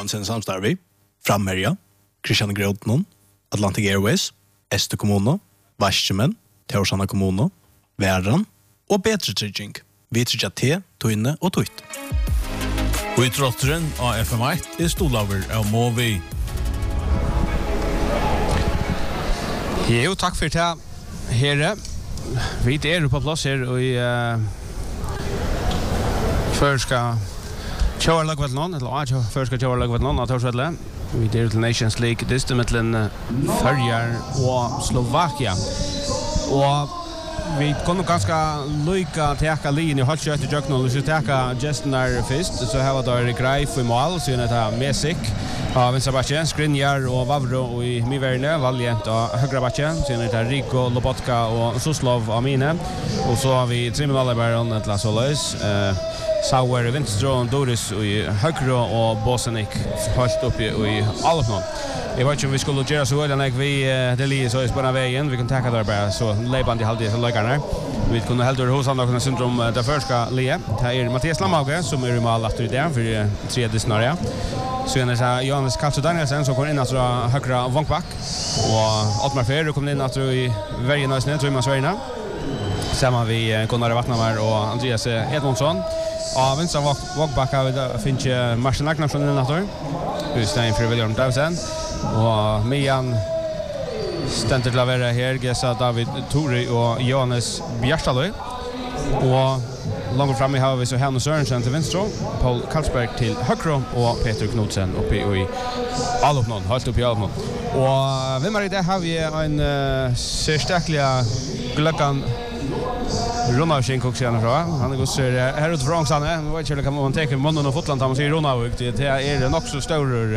sin samstarvi, Frammerja, Christian Grodnon, Atlantic Airways, Este Kommuno, Varsjemen, Teorsana Kommuno, Væran og Betre Trygging. Vi tryggja te, tøyne og tøyt. Og i trotteren av FM1 stolaver av Movi. Jo, takk for det, herre. Vi på plass her og i førska Tjårlagvetlån, eller førska Tjårlagvetlån av Torsvedle. Vi til Nations League, distemittelen Førjar og Slovakia. Og vi kunne ganske lykke teka lien i halvkjøtt i Jøknål. Hvis vi teka gesten der først, så har vi da Greif i mål, så er det Mesik av Venstrebakke, Skrinjar og Vavro og i Miverne, Valjent og Høyrebakke, så er det Rico, Lobotka og Soslov av mine. Og så har vi Trimen Alleberg, Etla Soløys, Sauer, Vinterstrøen, Doris i Høyre og Bosenik holdt oppi i Alpnån. Jeg vet ikke om vi skulle gjøre så vel, enn vi det lige så i spårende veien. Vi kunne takke der bare så leiband i halvdelen til løykerne. Vi kunne helt over hos han og kunne syndrom det første lige. Det er Mathias Lamhauge, som i mål etter det, for 3. scenarie. Så er det Johannes Kaltso Danielsen, som kommer inn etter Høyre Vonkbakk. Og Ottmar Ferre kommer inn etter i Vergen Nøysene, Trøyman Sverige. Sammen vi Gunnar Vatnamar og Andreas Edmundsson. Og Vinstra Vonkbakk har vi finnet Martin Agnarsson inn etter. Stein for William Davsen. Og Mian stenter til å være her, Gesa David Tori og Johannes Bjerstadøy. Og langt fremme har vi så Hanne Sørensen til venstre, Paul Karlsberg til høyre og Peter Knudsen oppe i Alopnån, holdt oppe i Alopnån. Og hvem i det har vi en særstekkelig gløggan Ronavskin koksen fra. Han går her ut fra Ångsane. Jeg vet ikke om man tenker munnen og fotland da man sier Ronavik. Det er nok så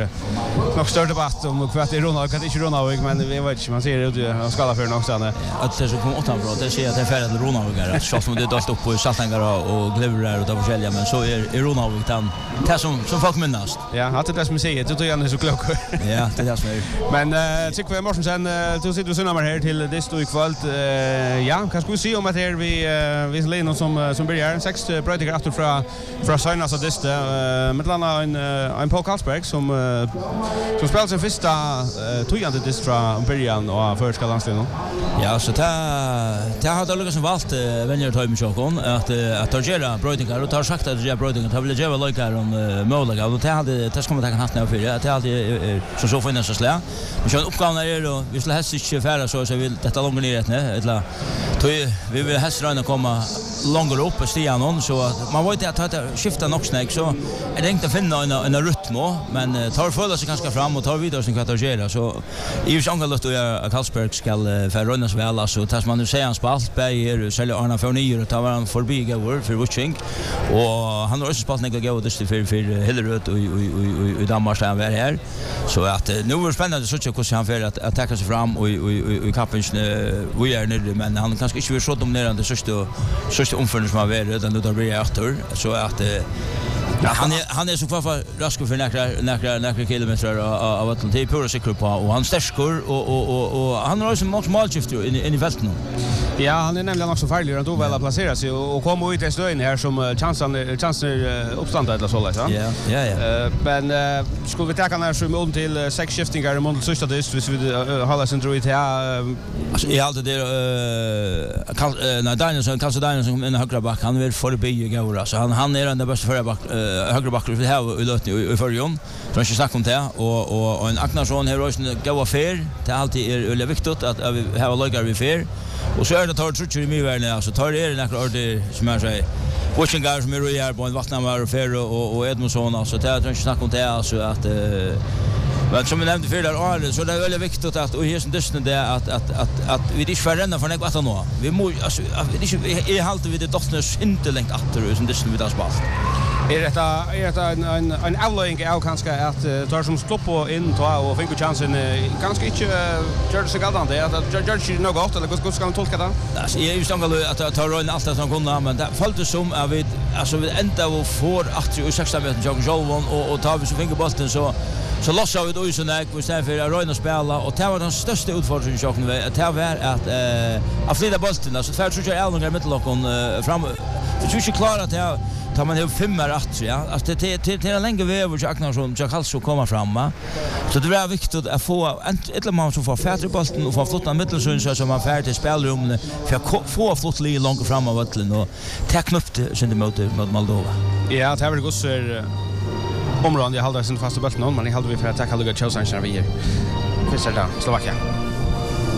større debatt om hva det er Ronavik, hva det ikke er Ronavik, men jeg vet ikke, man sier det ute av skala for Ångsane. At det som kommer utenfra, det sier at det er ferdig til Ronavik her. Selv som det er dalt opp på Saltengar og Gleverer og det forskjellige, men så er Ronavik det som folk minnast. Ja, det er det som jeg sier. Du tog igjen så klok. Ja, det er det som er. Men Trygve Morsensen, du sitter og synder meg her til Disto i kvalt. Ja, hva skal vi si om at her vi Lino som börjar 6 bröder efter från Sönas och Diste med en Paul Karlsberg som spelar sin första tojande dist från början och första landslaget. Ja, så det har det som valt vänner ta med Chokon att targera bröder och tar sagt att det bröder har vill ge väl lika om möjliga och det ska man ta hatten för det är alltid så finnas så slä. Men så uppgåvan är då vi skulle helst inte färra så vill detta långt ner eller vi vill helst röna komma långt upp på stigen så att man vet att det skiftar nog snägt så är det inte att finna en rytm men tar följa sig ganska fram och tar vidare sin kategori så i ju sånga lust att Karlsberg ska för runnas väl så tas man nu säger han spalt Berger säljer Arna för nio och tar han förbi går för watching och han har också spalt några gå det för Hillerud och Danmark där är här så att nu är det spännande så att hur han för att attacka sig fram och i kappen vi är nere men han kanske inte vill så dominerande så omförande som har varit utan då blir jag åter så att han är så kvar rask för några kilometer av Atlantik pura cykel på och han stärskor och han har ju så mycket målskifter in i fältet nu. Ja, han är nämligen också farlig att väl att placera sig och komma ut i stöden här som chanser uppstånd eller så liksom. Ja. Men skulle vi ta kan här som om till 6 skiftingar i mål sista det hvis vi hålla sin droit här. Alltså I allt det när Danielsson kanske Danielsson in högra back han vill förbi gå så han är den bästa förra back högra back vi har i lötning i förjon. Tror inte snacka om det och en Agnarsson här också gå affär. Det är alltid är viktigt att vi har lagar vi fair. Och så är det tar tror ju mig väl alltså tar det några ordet som jag säger. Watching guys med Royal på en Vatnamar och Ferro och Edmundsson alltså det tror inte snacka om det alltså att men som jag nämnde för där så det är väldigt viktigt att och här som dysten det att vi inte förränna för något att nå. Vi måste alltså vi är halt vid det dotters inte längt åter som dysten vi där spalt. Är detta en avlöjning av kanske att tar som stopp på in ta och fick chansen ganska inte gör det så galt det att gör det nog gott eller hur ska man tolka det? Alltså jag är ju stängande att ta rollen allt som kunde men det följde som att vi alltså vi ända och får 86 meter Jakob Jolvon och tar vi så fick bollen så lossar vi då ju så när vi sen för att röna spela och det var den största utfordringen jag kunde att det var att flytta bollen alltså tvär tror jag är några mittellockon fram. Vi tror inte klara att tar man ju 5 rätt ja. Alltså det är länge över jag kan som jag kallar så komma fram va. Så det är viktigt att få ett man som får färdig bollen och får flotta mittelsyn så som man färdig spelrum för att få flott lite långt fram av bollen och ta knäppt sen mot Moldova. Ja, det har väl gått så områden jag håller sen fast i bollen men jag håller vi för att ta kallar Chelsea vi här. Finns det där Slovakia.